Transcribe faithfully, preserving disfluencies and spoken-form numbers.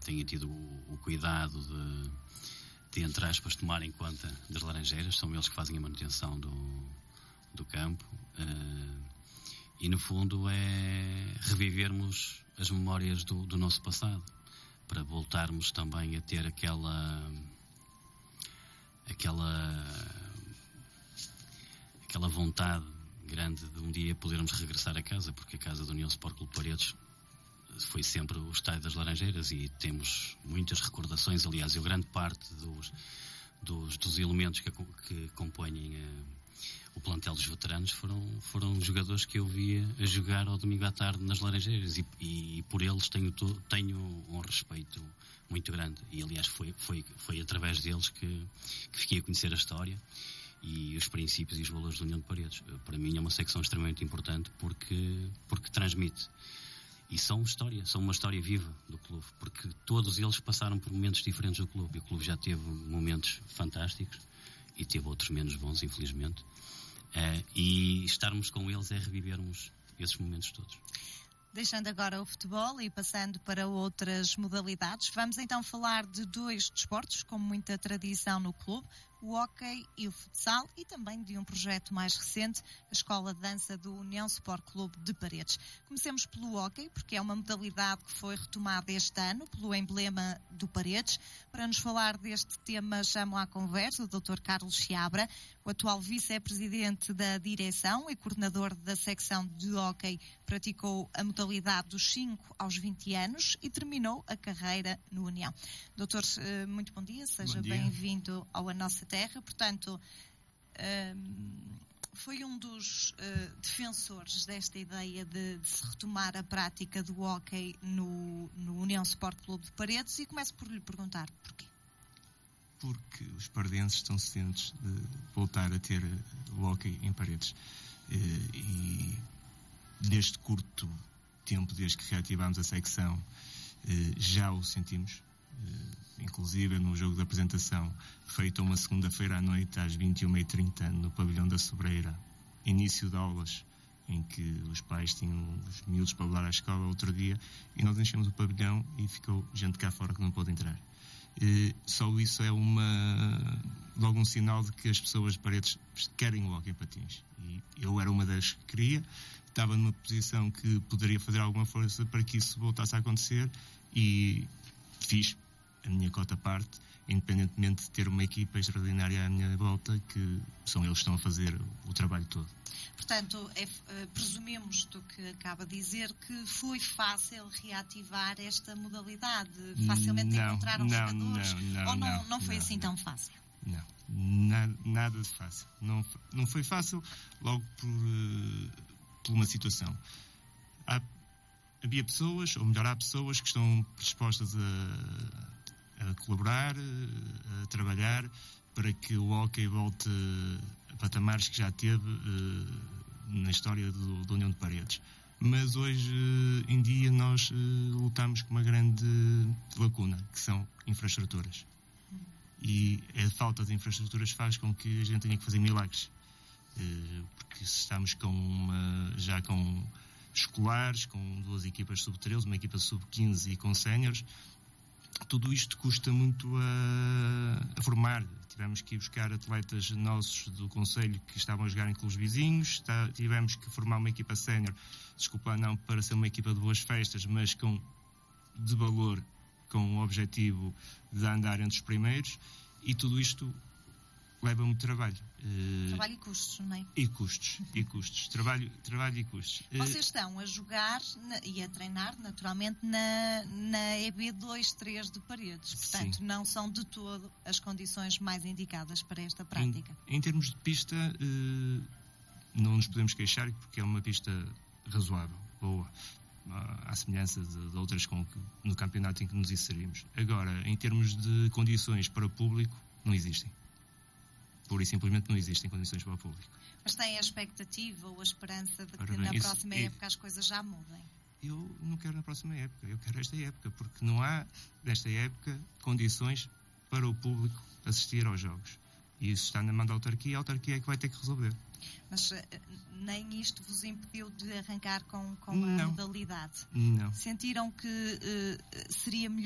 tenha tido o, o cuidado de, de, entre aspas, tomarem conta das laranjeiras. São eles que fazem a manutenção do, do campo. Uh, e, no fundo, é revivermos as memórias do, do nosso passado, para voltarmos também a ter aquela... aquela... aquela vontade grande de um dia podermos regressar a casa, porque a casa do União Sport Clube Paredes foi sempre o estádio das Laranjeiras e temos muitas recordações. Aliás, eu grande parte dos, dos, dos elementos que, que compõem uh, o plantel dos veteranos foram, foram jogadores que eu via a jogar ao domingo à tarde nas Laranjeiras, e, e, e por eles tenho, tenho um respeito muito grande, e aliás foi, foi, foi através deles que, que fiquei a conhecer a história e os princípios e os valores da União de Paredes. Para mim é uma secção extremamente importante porque, porque transmite. E são história, são uma história viva do clube, porque todos eles passaram por momentos diferentes do clube. E o clube já teve momentos fantásticos e teve outros menos bons, infelizmente. Uh, e estarmos com eles é revivermos esses momentos todos. Deixando agora o futebol e passando para outras modalidades, vamos então falar de dois desportos com muita tradição no clube, o hóquei e o futsal, e também de um projeto mais recente, a Escola de Dança do União Sport Clube de Paredes. Comecemos pelo hóquei, porque é uma modalidade que foi retomada este ano pelo emblema do Paredes. Para nos falar deste tema, chamo à conversa o doutor Carlos Seabra, o atual vice-presidente da direção e coordenador da secção de hóquei. Praticou a modalidade dos cinco aos vinte anos e terminou a carreira no União. Doutor, muito bom dia, seja bem-vindo à nossa terra. Portanto, foi um dos defensores desta ideia de, de se retomar a prática do hóquei no, no União Sport Clube de Paredes, e começo por lhe perguntar porquê. Porque os paredenses estão sedentos de voltar a ter o hóquei em Paredes. E neste curto tempo, desde que reativámos a secção, já o sentimos. Inclusive no jogo de apresentação, feito uma segunda-feira à noite às vinte e uma e trinta no pavilhão da Sobreira, início de aulas em que os pais tinham os miúdos para levar à escola outro dia, e nós enchemos o pavilhão e ficou gente cá fora que não pôde entrar. E só isso é uma logo um sinal de que as pessoas de Paredes querem o hóquei em patins, e eu era uma das que queria, estava numa posição que poderia fazer alguma força para que isso voltasse a acontecer, e fiz a minha cota à parte, independentemente de ter uma equipa extraordinária à minha volta, que são eles que estão a fazer o trabalho todo. Portanto, é, presumimos do que acaba de dizer que foi fácil reativar esta modalidade, facilmente não, encontraram não, jogadores, não, não, ou não, não, não foi não, assim não, tão fácil? Não, na, nada de fácil. Não, não foi fácil logo por, por uma situação. Há, havia pessoas, ou melhor, há pessoas que estão predispostas a, a colaborar, a trabalhar para que o hóquei volte a patamares que já teve uh, na história do, da União de Paredes. Mas hoje uh, em dia nós uh, lutamos com uma grande lacuna, que são infraestruturas. E a falta de infraestruturas faz com que a gente tenha que fazer milagres. Uh, porque se estamos com uma, já com escolares, com duas equipas sub treze, uma equipa sub quinze e com séniores, tudo isto custa muito a, a formar. Tivemos que ir buscar atletas nossos do concelho que estavam a jogar em clubes vizinhos, está, tivemos que formar uma equipa sénior, desculpa, não para ser uma equipa de boas festas, mas com, de valor, com o objetivo de andar entre os primeiros, e tudo isto leva muito trabalho. Trabalho e custos, não é? E custos, e custos. Trabalho, trabalho e custos. Vocês estão a jogar na, e a treinar, naturalmente, na, na E B dois três de Paredes. Portanto, sim, não são de todo as condições mais indicadas para esta prática. Em, em termos de pista, eh, não nos podemos queixar, porque é uma pista razoável, boa, à semelhança de, de outras com que, no campeonato em que nos inserimos. Agora, em termos de condições para o público, não existem. Pura e simplesmente não existem condições para o público. Mas tem a expectativa ou a esperança de que bem, na isso, próxima isso, época as coisas já mudem? Eu não quero na próxima época, eu quero esta época, porque não há, nesta época, condições para o público assistir aos jogos. E isso está na mão da autarquia, a autarquia é que vai ter que resolver. Mas nem isto vos impediu de arrancar com, com a não, modalidade? Não. Sentiram que uh, seria melhor